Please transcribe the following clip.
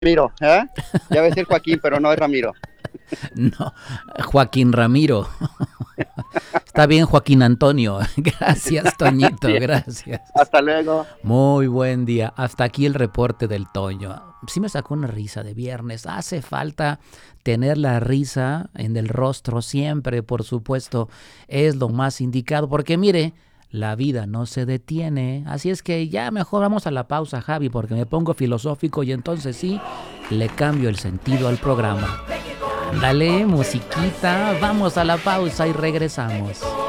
Ramiro, ¿eh? Ya va a ser Joaquín, pero no es Ramiro. No, Joaquín Ramiro. Está bien, Joaquín Antonio. Gracias, Toñito, Sí, gracias. hasta luego. Muy buen día. Hasta aquí el reporte del Toño. Sí me sacó una risa de viernes. Hace falta tener la risa en el rostro siempre, por supuesto. Es lo más indicado porque mire, la vida no se detiene. Así es que ya mejor vamos a la pausa, Javi, porque me pongo filosófico y entonces sí, le cambio el sentido al programa. Ándale, musiquita, vamos a la pausa y regresamos.